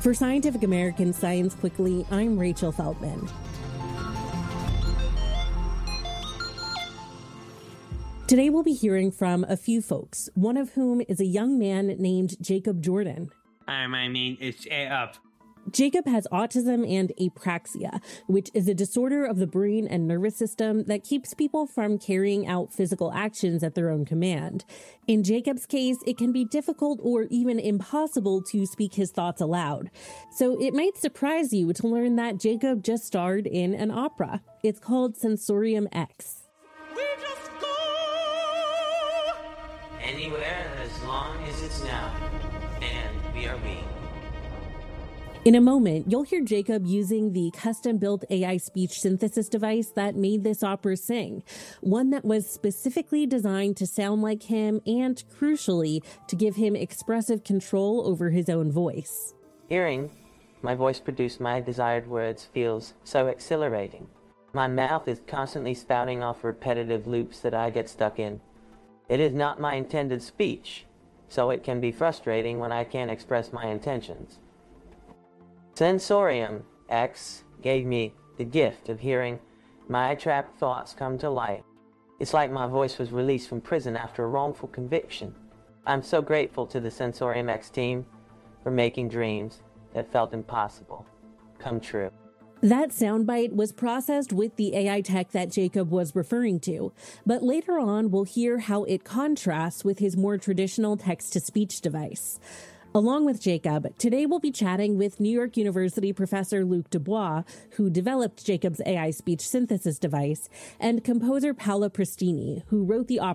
For Scientific American Science Quickly, I'm Rachel Feldman. Today we'll be hearing from a few folks, one of whom is a young man named Jacob Jordan. Hi, my name is Jacob. Jacob has autism and apraxia, which is a disorder of the brain and nervous system that keeps people from carrying out physical actions at their own command. In Jacob's case, it can be difficult or even impossible to speak his thoughts aloud. So it might surprise you to learn that Jacob just starred in an opera. It's called Sensorium X. We just go anywhere as long as it's now, and we are we. In a moment, you'll hear Jacob using the custom-built AI speech synthesis device that made this opera sing, one that was specifically designed to sound like him and, crucially, to give him expressive control over his own voice. Hearing my voice produce my desired words feels so exhilarating. My mouth is constantly spouting off repetitive loops that I get stuck in. It is not my intended speech, so it can be frustrating when I can't express my intentions. Sensorium X gave me the gift of hearing my trapped thoughts come to light. It's like my voice was released from prison after a wrongful conviction. I'm so grateful to the Sensorium X team for making dreams that felt impossible come true. That soundbite was processed with the AI tech that Jacob was referring to, but later on we'll hear how it contrasts with his more traditional text-to-speech device. Along with Jacob, today we'll be chatting with New York University professor Luc Dubois, who developed Jacob's AI speech synthesis device, and composer Paola Prestini, who wrote the opera